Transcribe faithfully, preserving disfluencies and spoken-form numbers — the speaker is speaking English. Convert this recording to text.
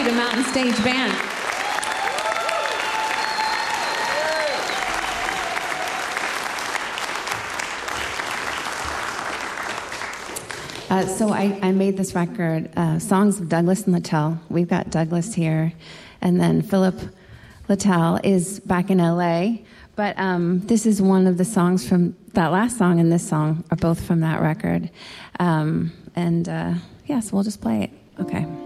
you to Mountain Stage Band. Uh, so I, I made this record, uh, Songs of Douglas and Littell. We've got Douglas here, and then Philip Littell is back in L A, but um, this is one of the songs from, that last song and this song are both from that record. Um, and uh, yeah, so we'll just play it. Okay.